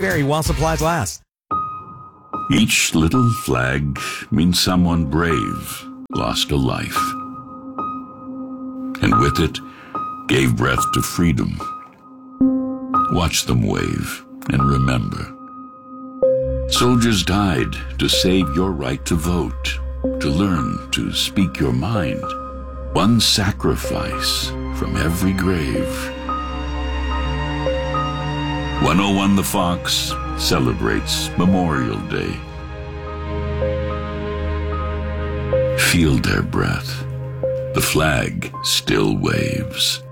vary while supplies last. Each little flag means someone brave lost a life, and with it gave breath to freedom. Watch them wave and remember. Soldiers died to save your right to vote, to learn to speak your mind. One sacrifice from every grave. 101 The Fox celebrates Memorial Day. Feel their breath. The flag still waves.